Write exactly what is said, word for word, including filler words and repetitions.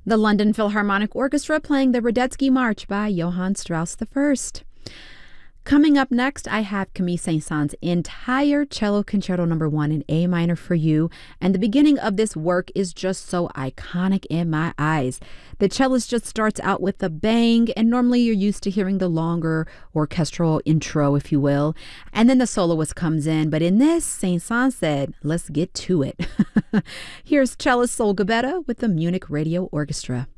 The London Philharmonic Orchestra playing the Radetzky March by Johann Strauss the First. Coming up next, I have Camille Saint-Saëns' entire Cello Concerto Number One in A minor for you, and the beginning of this work is just so iconic in my eyes. The cellist just starts out with a bang, and normally you're used to hearing the longer orchestral intro, if you will, and then the soloist comes in. But in this, Saint-Saëns said, "Let's get to it." Here's cellist Sol Gabetta with the Munich Radio Orchestra.